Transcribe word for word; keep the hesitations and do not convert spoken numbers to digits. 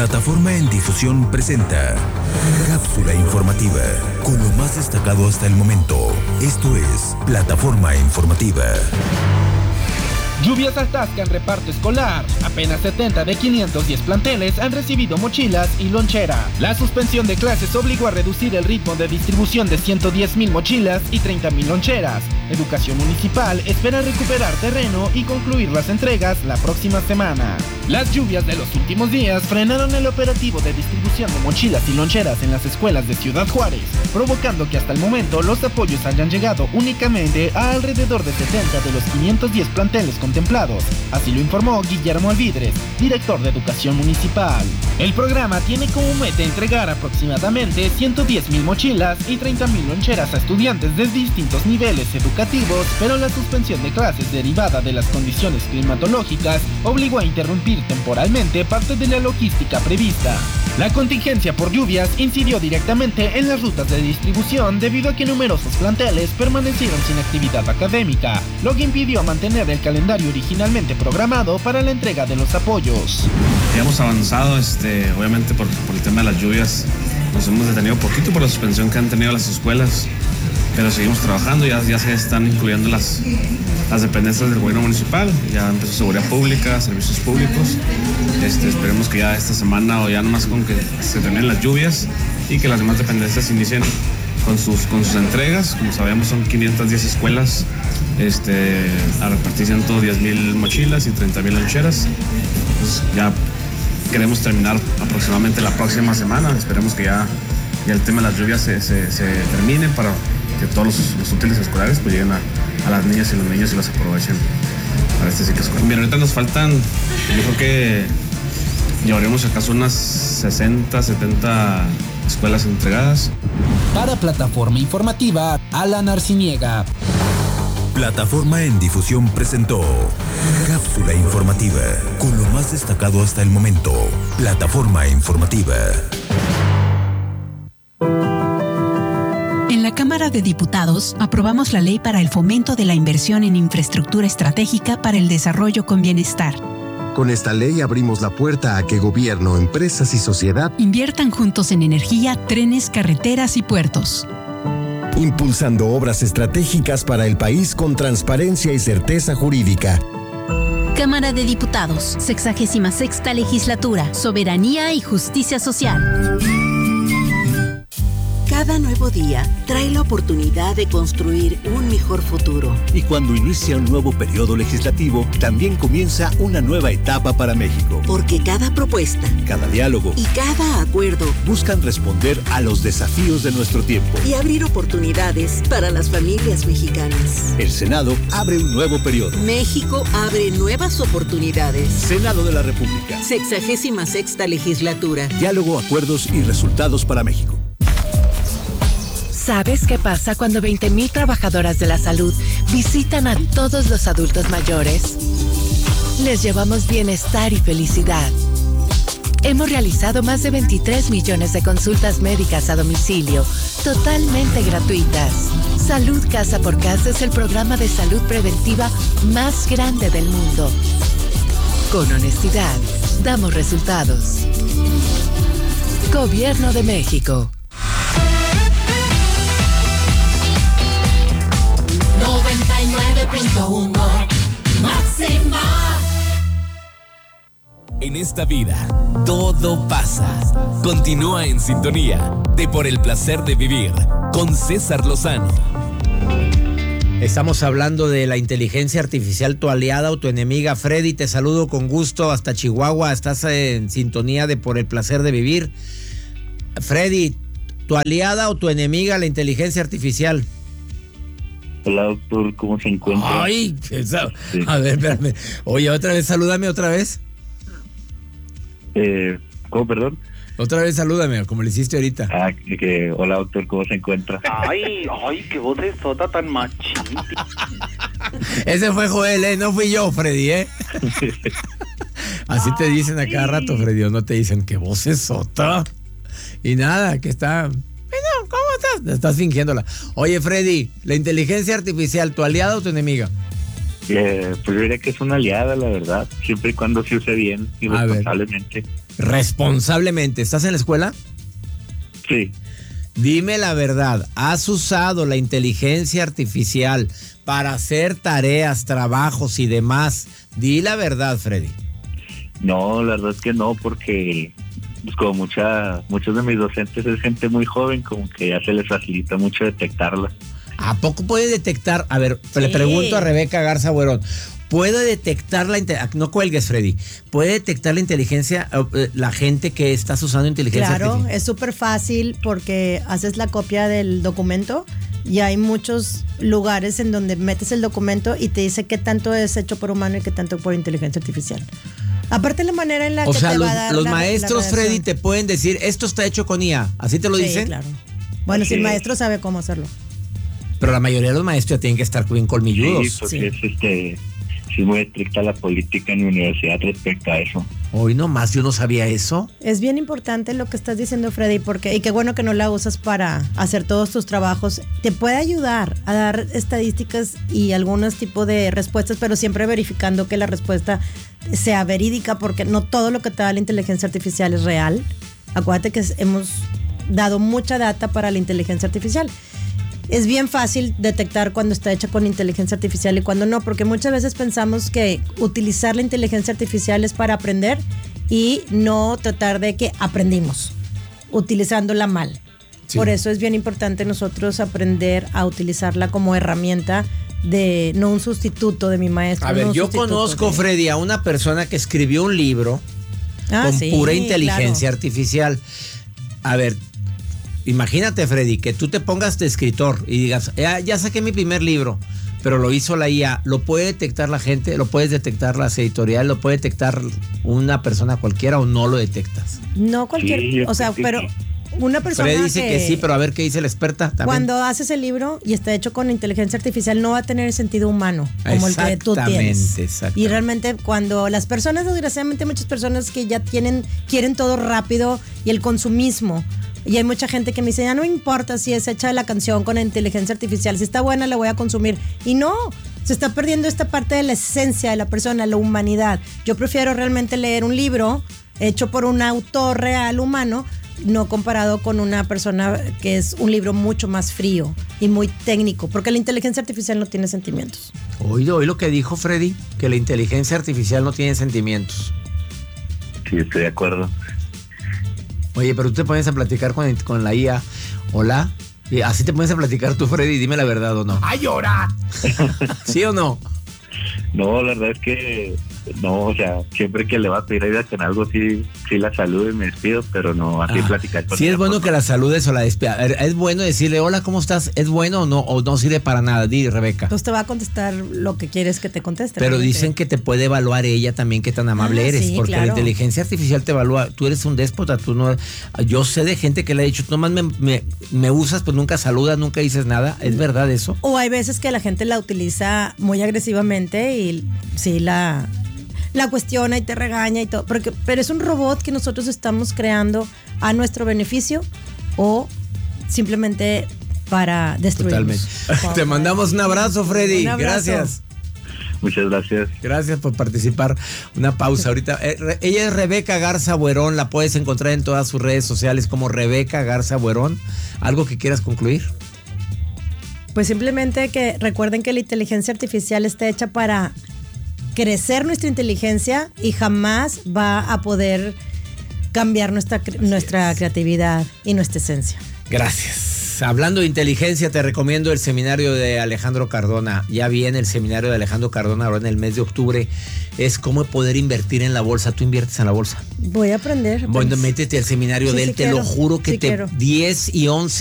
Plataforma en Difusión presenta Cápsula Informativa, con lo más destacado hasta el momento. Esto es Plataforma Informativa. Lluvias atascan reparto escolar. Apenas setenta de quinientos diez planteles han recibido mochilas y lonchera. La suspensión de clases obligó a reducir el ritmo de distribución de ciento diez mil mochilas y treinta mil loncheras. Educación Municipal espera recuperar terreno y concluir las entregas la próxima semana. Las lluvias de los últimos días frenaron el operativo de distribución de mochilas y loncheras en las escuelas de Ciudad Juárez, provocando que hasta el momento los apoyos hayan llegado únicamente a alrededor de setenta de los quinientos diez planteles contemplados. Así lo informó Guillermo Alvidres, director de Educación Municipal. El programa tiene como meta entregar aproximadamente ciento diez mil mochilas y treinta mil loncheras a estudiantes de distintos niveles educativos, pero la suspensión de clases derivada de las condiciones climatológicas obligó a interrumpir temporalmente parte de la logística prevista. La contingencia por lluvias incidió directamente en las rutas de distribución debido a que numerosos planteles permanecieron sin actividad académica, lo que impidió mantener el calendario originalmente programado para la entrega de los apoyos. Hemos avanzado, este, obviamente por, por el tema de las lluvias, nos hemos detenido un poquito por la suspensión que han tenido las escuelas, pero seguimos trabajando, ya, ya se están incluyendo las, las dependencias del gobierno municipal, ya empezó seguridad pública, servicios públicos. Este, esperemos que ya esta semana o ya nomás con que se terminen las lluvias y que las demás dependencias inicien con sus, con sus entregas. Como sabemos, son quinientas diez escuelas este, a repartir ciento diez mil mochilas y treinta mil loncheras. Pues ya queremos terminar aproximadamente la próxima semana. Esperemos que ya, ya el tema de las lluvias se, se, se termine para que todos los, los útiles escolares pues lleguen a, a las niñas y los niños y los aprovechen para este ciclo escolar. Bien, ahorita nos faltan, yo creo que llevaremos acaso unas sesenta, setenta escuelas entregadas. Para Plataforma Informativa, Alan Arciniega. Plataforma en Difusión presentó Cápsula Informativa, con lo más destacado hasta el momento. Plataforma Informativa. En la Cámara de Diputados aprobamos la ley para el fomento de la inversión en infraestructura estratégica para el desarrollo con bienestar. Con esta ley abrimos la puerta a que gobierno, empresas y sociedad inviertan juntos en energía, trenes, carreteras y puertos, impulsando obras estratégicas para el país con transparencia y certeza jurídica. Cámara de Diputados, sexagésima sexta legislatura, soberanía y justicia social. Cada nuevo día trae la oportunidad de construir un mejor futuro. Y cuando inicia un nuevo periodo legislativo, también comienza una nueva etapa para México. Porque cada propuesta, cada diálogo y cada acuerdo buscan responder a los desafíos de nuestro tiempo y abrir oportunidades para las familias mexicanas. El Senado abre un nuevo periodo. México abre nuevas oportunidades. Senado de la República. Sexagésima sexta legislatura. Diálogo, acuerdos y resultados para México. ¿Sabes qué pasa cuando veinte mil trabajadoras de la salud visitan a todos los adultos mayores? Les llevamos bienestar y felicidad. Hemos realizado más de veintitrés millones de consultas médicas a domicilio, totalmente gratuitas. Salud Casa por Casa es el programa de salud preventiva más grande del mundo. Con honestidad, damos resultados. Gobierno de México. noventa y nueve punto uno Máxima. En esta vida, todo pasa. Continúa en sintonía de Por el Placer de Vivir con César Lozano. Estamos hablando de la inteligencia artificial, tu aliada o tu enemiga. Freddy, te saludo con gusto hasta Chihuahua. Estás en sintonía de Por el Placer de Vivir. Freddy, ¿tu aliada o tu enemiga la inteligencia artificial? Hola, doctor, ¿cómo se encuentra? Ay, esa, sí. A ver, espérame. Oye, otra vez, salúdame otra vez. Eh, ¿Cómo, perdón? Otra vez salúdame, como le hiciste ahorita. Ah, que, que hola, doctor, ¿cómo se encuentra? Ay, ay, qué voz de sota tan machita. Ese fue Joel, ¿eh? No fui yo, Freddy, ¿eh? Así te dicen a cada rato, Freddy, o no te dicen que voz es sota. Y nada, que está... Bueno, ¿cómo estás? Estás fingiéndola. Oye, Freddy, ¿la inteligencia artificial, tu aliada o tu enemiga? Eh, pues yo diría que es una aliada, la verdad, siempre y cuando se use bien y A responsablemente. Responsablemente. ¿Estás en la escuela? Sí. Dime la verdad, ¿has usado la inteligencia artificial para hacer tareas, trabajos y demás? Di la verdad, Freddy. No, la verdad es que no, porque pues como mucha, muchos de mis docentes es gente muy joven, como que ya se les facilita mucho detectarla. ¿A poco puede detectar? A ver, sí. Le pregunto a Rebeca Garza Buerón. ¿Puede detectar la inteligencia? No cuelgues, Freddy. ¿Puede detectar la inteligencia, la gente que estás usando inteligencia claro, artificial? Claro, es súper fácil porque haces la copia del documento y hay muchos lugares en donde metes el documento y te dice qué tanto es hecho por humano y qué tanto por inteligencia artificial. Aparte la manera en la o que sea, te los, va a dar los la, maestros, la Freddy, te pueden decir, esto está hecho con I A. ¿Así te lo sí, dicen? Claro. Bueno, Así si el es. maestro sabe cómo hacerlo. Pero la mayoría de los maestros ya tienen que estar bien colmilludos. Sí, porque sí. es este... Sí, muy estricta la política en mi universidad respecto a eso. Hoy nomás, yo no sabía eso. Es bien importante lo que estás diciendo, Freddy, porque y qué bueno que no la usas para hacer todos tus trabajos. Te puede ayudar a dar estadísticas y algunos tipos de respuestas, pero siempre verificando que la respuesta sea verídica, porque no todo lo que te da la inteligencia artificial es real. Acuérdate que hemos dado mucha data para la inteligencia artificial. Es bien fácil detectar cuando está hecha con inteligencia artificial y cuando no, porque muchas veces pensamos que utilizar la inteligencia artificial es para aprender y no tratar de que aprendimos utilizándola mal. Sí. Por eso es bien importante nosotros aprender a utilizarla como herramienta de, no un sustituto de mi maestro. A ver, no yo conozco, de... Freddy, a una persona que escribió un libro ah, con sí, pura inteligencia claro. artificial. A ver, imagínate, Freddy, que tú te pongas de escritor y digas, ya, ya saqué mi primer libro, pero lo hizo la I A. ¿Lo puede detectar la gente? ¿Lo puedes detectar las editoriales? ¿Lo puede detectar una persona cualquiera o no lo detectas? No cualquier, sí, o sea, pero una persona Freddy dice que, que sí, pero a ver qué dice la experta también. Cuando haces el libro y está hecho con inteligencia artificial no va a tener el sentido humano como el que tú tienes. Exactamente. Y realmente cuando las personas, desgraciadamente muchas personas que ya tienen, quieren todo rápido y el consumismo. Y hay mucha gente que me dice, ya no importa si es hecha la canción con inteligencia artificial, si está buena la voy a consumir. Y no, se está perdiendo esta parte de la esencia de la persona, la humanidad. Yo prefiero realmente leer un libro hecho por un autor real humano, no comparado con una persona que es un libro mucho más frío y muy técnico, porque la inteligencia artificial no tiene sentimientos. Oí, oí lo que dijo Freddy, que la inteligencia artificial no tiene sentimientos. Sí, estoy de acuerdo. Oye, pero tú te pones a platicar con, con la I A. Hola. Y así te pones a platicar tú, Freddy. Dime la verdad o no. ¡Ay, llora! ¿Sí o no? No, la verdad es que no, o sea, siempre que le va a pedir ayuda con algo, sí, sí la saludo y me despido, pero no así ah, platicar con sí ella. Es bueno que la saludes o la despidas. Es bueno decirle, hola, ¿cómo estás? ¿Es bueno o no? ¿O no sirve para nada? Di, Rebeca. Pues te va a contestar lo que quieres que te conteste. Pero realmente dicen que te puede evaluar ella también qué tan amable ah, eres, sí, porque claro. La inteligencia artificial te evalúa. Tú eres un déspota, tú no. Yo sé de gente que le ha dicho, tú nomás me, me, me usas, pues nunca saludas, nunca dices nada. ¿Es verdad eso? O hay veces que la gente la utiliza muy agresivamente y sí la... la cuestiona y te regaña y todo, porque, pero es un robot que nosotros estamos creando a nuestro beneficio o simplemente para destruirnos. Totalmente. Te mandamos un abrazo, Freddy. Un abrazo. Gracias. Muchas gracias. Gracias por participar. Una pausa ahorita. Eh, ella es Rebeca Garza Buerón. La puedes encontrar en todas sus redes sociales como Rebeca Garza Buerón. ¿Algo que quieras concluir? Pues simplemente que recuerden que la inteligencia artificial está hecha para crecer nuestra inteligencia y jamás va a poder cambiar nuestra, nuestra creatividad y nuestra esencia. Gracias. Hablando de inteligencia, te recomiendo el seminario de Alejandro Cardona. Ya viene el seminario de Alejandro Cardona ahora en el mes de octubre. Es cómo poder invertir en la bolsa. ¿Tú inviertes en la bolsa? Voy a aprender. Bueno, métete al seminario sí, de él. Sí te quiero. Lo juro que sí te quiero. diez y once